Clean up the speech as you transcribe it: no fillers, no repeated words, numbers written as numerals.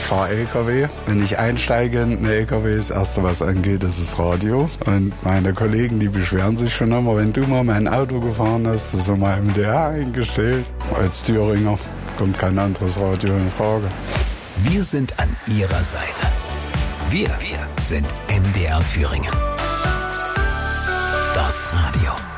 fahre LKW. Wenn ich einsteige in den LKW, das Erste, was angeht, ist das Radio. Und meine Kollegen, die beschweren sich schon immer, wenn du mal mein Auto gefahren hast, das ist immer MDR eingestellt. Als Thüringer kommt kein anderes Radio in Frage. Wir sind an Ihrer Seite. Wir sind MDR Thüringen. Das Radio.